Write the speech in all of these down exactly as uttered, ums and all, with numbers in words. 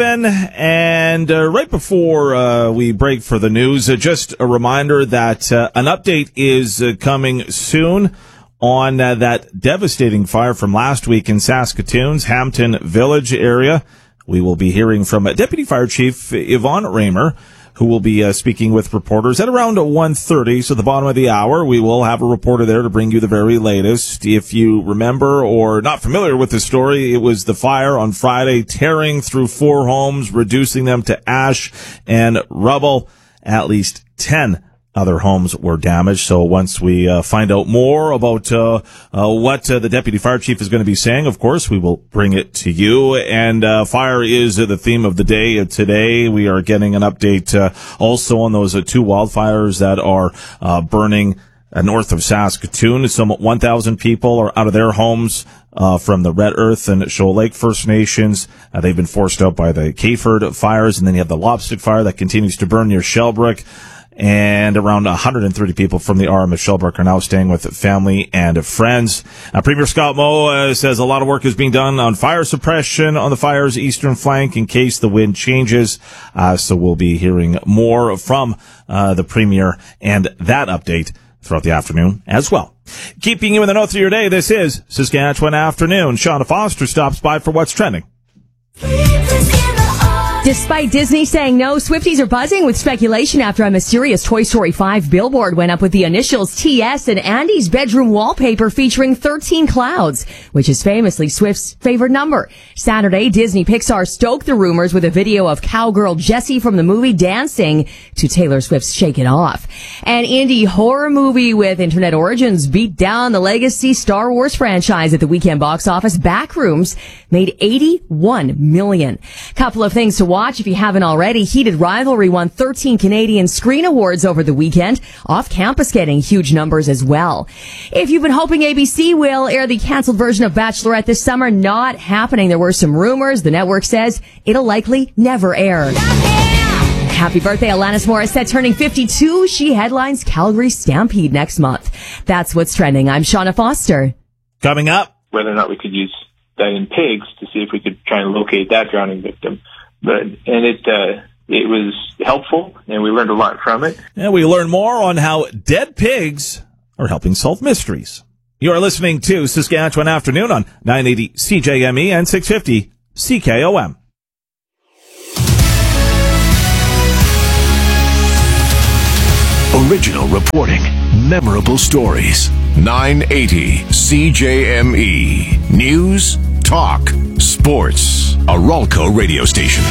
And uh, right before uh, we break for the news, uh, just a reminder that uh, an update is uh, coming soon on uh, that devastating fire from last week in Saskatoon's Hampton Village area. We will be hearing from uh, Deputy Fire Chief Yvonne Raymer, who will be uh, speaking with reporters at around one thirty. So at the bottom of the hour, we will have a reporter there to bring you the very latest. If you remember or not familiar with the story, it was the fire on Friday tearing through four homes, reducing them to ash and rubble. At least ten other homes were damaged. So once we uh, find out more about uh, uh, what uh, the deputy fire chief is going to be saying, of course, we will bring it to you. And uh, fire is uh, the theme of the day today. We are getting an update uh, also on those uh, two wildfires that are uh, burning uh, north of Saskatoon. Some one thousand people are out of their homes uh, from the Red Earth and Shoal Lake First Nations. Uh, they've been forced out by the Cayford fires. And then you have the Lobstick fire that continues to burn near Shellbrook. And around one hundred thirty people from the R M of Shellbrook are now staying with family and friends. Uh, Premier Scott Moe uh, says a lot of work is being done on fire suppression on the fire's eastern flank in case the wind changes. Uh, so we'll be hearing more from uh, the Premier and that update throughout the afternoon as well. Keeping you in the know through your day, this is Saskatchewan Afternoon. Shauna Foster stops by for What's Trending. Despite Disney saying no, Swifties are buzzing with speculation after a mysterious Toy Story five billboard went up with the initials T S and Andy's bedroom wallpaper featuring thirteen clouds, which is famously Swift's favorite number. Saturday, Disney Pixar stoked the rumors with a video of cowgirl Jessie from the movie dancing to Taylor Swift's Shake It Off. An indie horror movie with internet origins beat down the legacy Star Wars franchise at the weekend box office. Backrooms made eighty-one million dollars. Couple of things to watch if you haven't already. Heated Rivalry won thirteen Canadian Screen Awards over the weekend. Off Campus getting huge numbers as well. If you've been hoping A B C will air the canceled version of Bachelorette this summer, not happening. There were some rumors. The network says it'll likely never air. Happy birthday, Alanis Morissette, turning fifty-two. She headlines Calgary Stampede next month. That's What's Trending. I'm Shauna Foster. Coming up, whether or not we could use that in pigs to see if we could try and locate that drowning victim. But, and it, uh, it was helpful, and we learned a lot from it. And we learn more on how dead pigs are helping solve mysteries. You are listening to Saskatchewan Afternoon on nine eighty C J M E and six fifty C K O M. Original reporting, memorable stories. nine eighty C J M E. News, talk, sports. A Ralco radio station.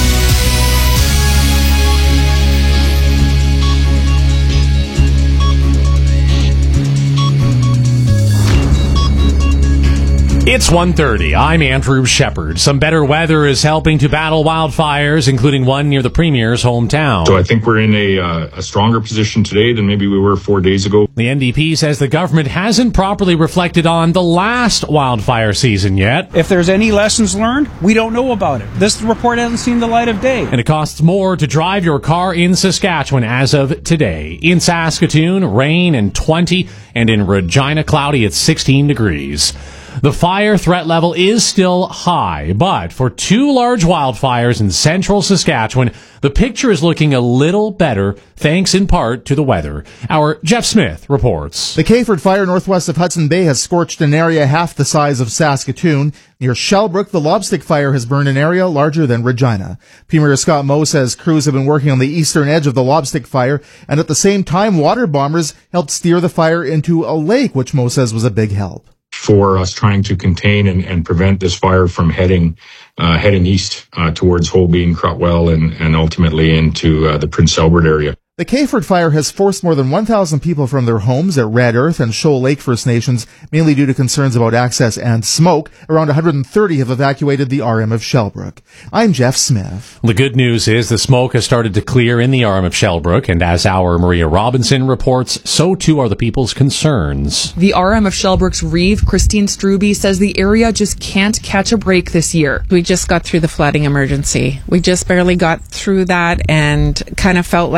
It's one thirty. I'm Andrew Shepard. Some better weather is helping to battle wildfires, including one near the Premier's hometown. So I think we're in a, uh, a stronger position today than maybe we were four days ago. The N D P says the government hasn't properly reflected on the last wildfire season yet. If there's any lessons learned, we don't know about it. This report hasn't seen the light of day. And it costs more to drive your car in Saskatchewan as of today. In Saskatoon, rain and twenty, and in Regina, cloudy at sixteen degrees. The fire threat level is still high, but for two large wildfires in central Saskatchewan, the picture is looking a little better, thanks in part to the weather. Our Jeff Smith reports. The Cayford fire northwest of Hudson Bay has scorched an area half the size of Saskatoon. Near Shellbrook, the Lobstick fire has burned an area larger than Regina. Premier Scott Moe says crews have been working on the eastern edge of the Lobstick fire, and at the same time, water bombers helped steer the fire into a lake, which Moe says was a big help. For us trying to contain and, and prevent this fire from heading uh, heading east uh, towards Holbein, Crotwell, and, and ultimately into uh, the Prince Albert area. The Cayford fire has forced more than one thousand people from their homes at Red Earth and Shoal Lake First Nations, mainly due to concerns about access and smoke. Around one hundred thirty have evacuated the R M of Shellbrook. I'm Jeff Smith. The good news is the smoke has started to clear in the R M of Shellbrook, and as our Maria Robinson reports, so too are the people's concerns. The R M of Shellbrook's Reeve, Christine Struby, says the area just can't catch a break this year. We just got through the flooding emergency. We just barely got through that and kind of felt like we were in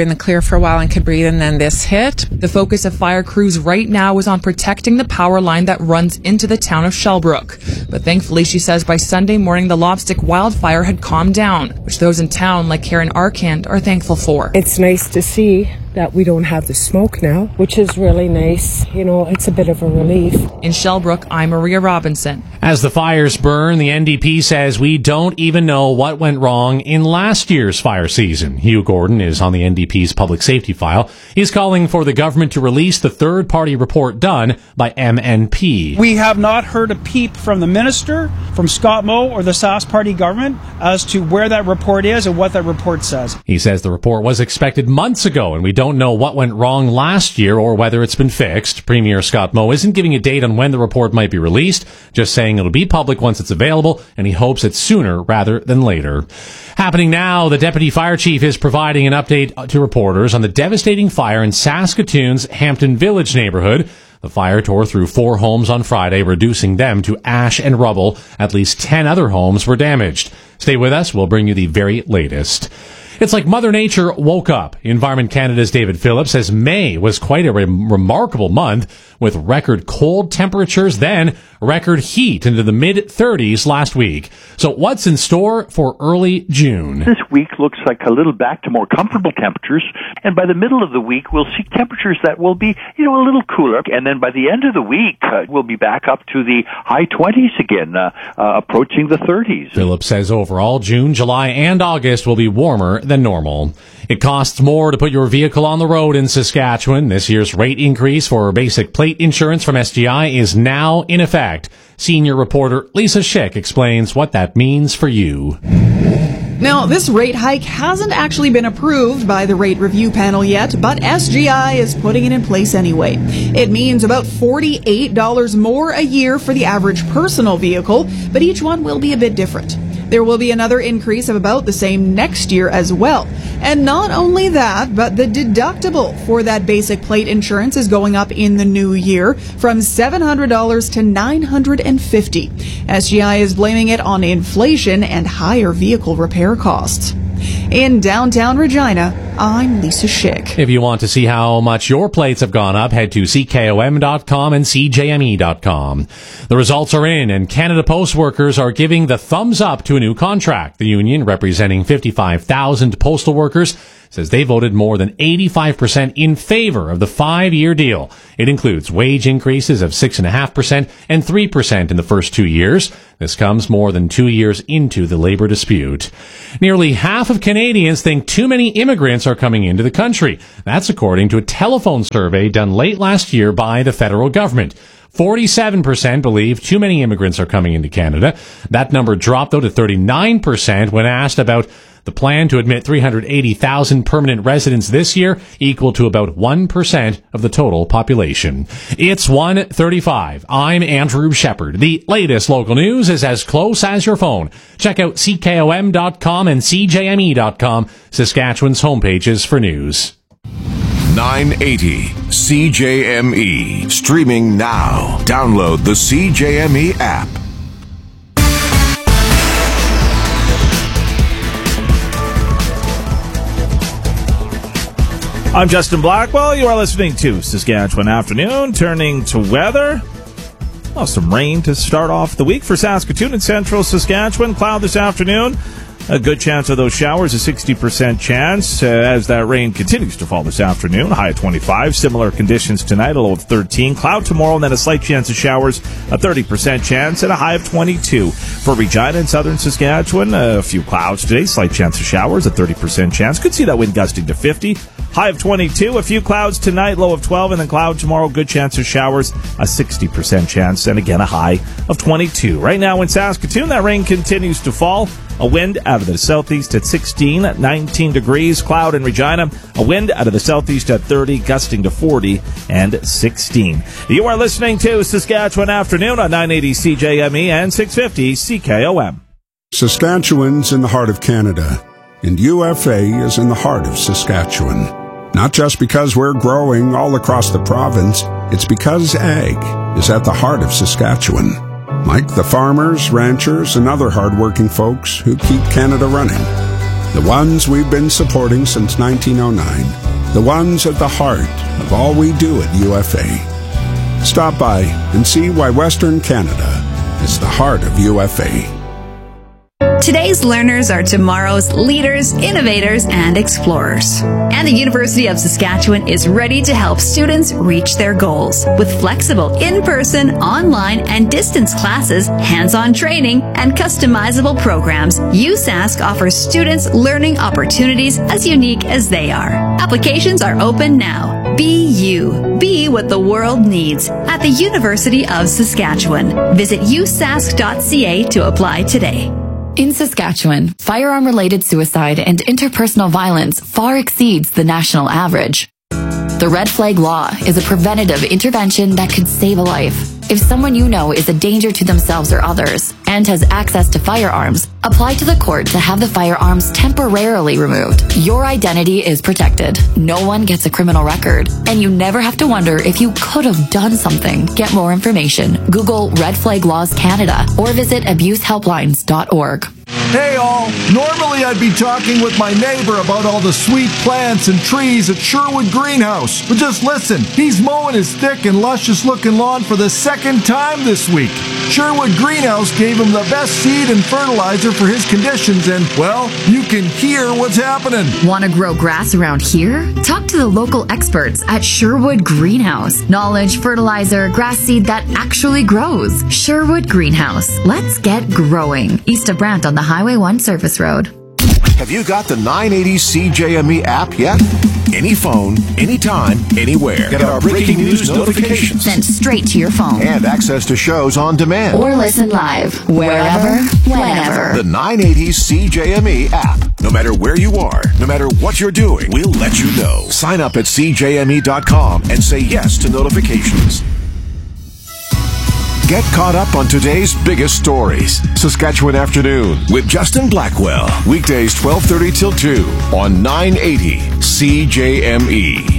in the clear for a while and could breathe, and then this hit. The focus of fire crews right now is on protecting the power line that runs into the town of Shellbrook. But thankfully, she says by Sunday morning, the Lobstick wildfire had calmed down, which those in town like Karen Arkand are thankful for. It's nice to see that we don't have the smoke now, which is really nice. You know, it's a bit of a relief. In Shellbrook, I'm Maria Robinson. As the fires burn, the N D P says we don't even know what went wrong in last year's fire season. Hugh Gordon is on the N D P's public safety file. He's calling for the government to release the third-party report done by M N P. We have not heard a peep from the minister, from Scott Moe, or the Sask Party government as to where that report is and what that report says. He says the report was expected months ago, and we don't know what went wrong last year or whether it's been fixed. Premier Scott Moe isn't giving a date on when the report might be released, just saying it'll be public once it's available, and he hopes it's sooner rather than later. Happening now, the deputy fire chief is providing an update to reporters on the devastating fire in Saskatoon's Hampton Village neighborhood. The fire tore through four homes on Friday, reducing them to ash and rubble. At least ten other homes were damaged. Stay with us. We'll bring you the very latest. It's like Mother Nature woke up. Environment Canada's David Phillips says May was quite a re- remarkable month with record cold temperatures, then record heat into the mid-thirties last week. So what's in store for early June? This week looks like a little back to more comfortable temperatures, and by the middle of the week we'll see temperatures that will be, you know, a little cooler, and then by the end of the week uh, we'll be back up to the high twenties again, uh, uh, approaching the thirties. Phillips says overall June, July, and August will be warmer than normal. It costs more to put your vehicle on the road in Saskatchewan. This year's rate increase for basic plate insurance from S G I is now in effect. Senior reporter Lisa Schick explains what that means for you. Now, this rate hike hasn't actually been approved by the rate review panel yet, but S G I is putting it in place anyway. It means about forty-eight dollars more a year for the average personal vehicle, but each one will be a bit different. There will be another increase of about the same next year as well. And not only that, but the deductible for that basic plate insurance is going up in the new year from seven hundred dollars to nine hundred fifty dollars. S G I is blaming it on inflation and higher vehicle repair costs. In downtown Regina, I'm Lisa Schick. If you want to see how much your plates have gone up, head to C K O M dot com and C J M E dot com. The results are in, and Canada Post workers are giving the thumbs up to a new contract. The union, representing fifty-five thousand postal workers, says they voted more than eighty-five percent in favor of the five-year deal. It includes wage increases of six point five percent and three percent in the first two years. This comes more than two years into the labor dispute. Nearly half of Canadians think too many immigrants are coming into the country. That's according to a telephone survey done late last year by the federal government. forty-seven percent believe too many immigrants are coming into Canada. That number dropped, though, to thirty-nine percent when asked about the plan to admit three hundred eighty thousand permanent residents this year, equal to about one percent of the total population. It's one thirty-five. I'm Andrew Shepard. The latest local news is as close as your phone. Check out C K O M dot com and C J M E dot com, Saskatchewan's homepages for news. nine eighty C J M E. Streaming now. Download the C J M E app. I'm Justin Blackwell. You are listening to Saskatchewan Afternoon. Turning to weather. Well, some rain to start off the week for Saskatoon and central Saskatchewan. Cloud this afternoon. A good chance of those showers, a sixty percent chance uh, as that rain continues to fall this afternoon. High of twenty-five. Similar conditions tonight, a low of thirteen. Cloud tomorrow, and then a slight chance of showers, a thirty percent chance, and a high of twenty-two. For Regina and southern Saskatchewan, a few clouds today, slight chance of showers, a thirty percent chance. Could see that wind gusting to fifty. High of twenty-two. A few clouds tonight, low of twelve, and then cloud tomorrow, good chance of showers, a sixty percent chance, and again a high of twenty-two. Right now in Saskatoon, that rain continues to fall. A wind out of the southeast at sixteen, nineteen degrees. Cloud in Regina. A wind out of the southeast at thirty, gusting to forty and sixteen. You are listening to Saskatchewan Afternoon on nine eighty C J M E and six fifty C K O M. Saskatchewan's in the heart of Canada, and U F A is in the heart of Saskatchewan. Not just because we're growing all across the province, it's because ag is at the heart of Saskatchewan. Like the farmers, ranchers, and other hardworking folks who keep Canada running. The ones we've been supporting since nineteen oh nine. The ones at the heart of all we do at U F A. Stop by and see why Western Canada is the heart of U F A. Today's learners are tomorrow's leaders, innovators, and explorers. And the University of Saskatchewan is ready to help students reach their goals. With flexible in-person, online, and distance classes, hands-on training, and customizable programs, U SaSK offers students learning opportunities as unique as they are. Applications are open now. Be you. Be what the world needs at the University of Saskatchewan. Visit u sask dot c a to apply today. In Saskatchewan, firearm-related suicide and interpersonal violence far exceeds the national average. The Red Flag Law is a preventative intervention that could save a life. If someone you know is a danger to themselves or others and has access to firearms, apply to the court to have the firearms temporarily removed. Your identity is protected. No one gets a criminal record, and you never have to wonder if you could have done something. Get more information. Google Red Flag Laws Canada or visit abuse helplines dot org. Hey all, normally I'd be talking with my neighbor about all the sweet plants and trees at Sherwood Greenhouse. But just listen, he's mowing his thick and luscious looking lawn for the second time this week. Sherwood Greenhouse gave him the best seed and fertilizer for his conditions and, well, you can hear what's happening. Want to grow grass around here? Talk to the local experts at Sherwood Greenhouse. Knowledge, fertilizer, grass seed that actually grows. Sherwood Greenhouse. Let's get growing. East of Brant on the Highway one Service Road. Have you got the nine eighty C J M E app yet? Any phone, anytime, anywhere. Get our breaking news notifications sent straight to your phone. And access to shows on demand. Or listen live, wherever, whenever. The nine eighty C J M E app. No matter where you are, no matter what you're doing, we'll let you know. Sign up at c j m e dot com and say yes to notifications. Get caught up on today's biggest stories. Saskatchewan Afternoon with Justin Blackwell. Weekdays twelve thirty till two on nine eighty C J M E.